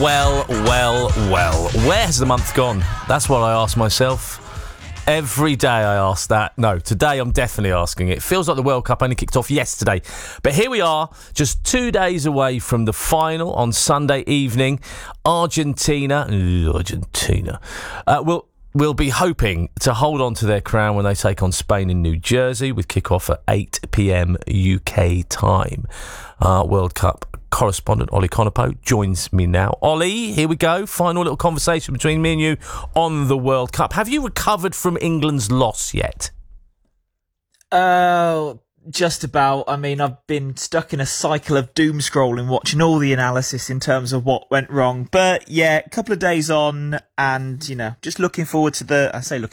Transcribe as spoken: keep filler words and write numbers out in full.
Well, well, well. Where has the month gone? That's what I ask myself. Every day I ask that. No, today I'm definitely asking it. It feels like the World Cup only kicked off yesterday. But here we are, just two days away from the final on Sunday evening. Argentina, ooh, Argentina, uh, will will be hoping to hold on to their crown when they take on Spain in New Jersey, with kick-off at eight p.m. U K time. Uh, World Cup correspondent Ollie Conopo joins me now. Ollie, here we go. Final little conversation between me and you on the World Cup. Have you recovered from England's loss yet? Uh, just about. I mean, I've been stuck in a cycle of doom scrolling, watching all the analysis in terms of what went wrong. But yeah, a couple of days on, and, you know, just looking forward to the, I say looking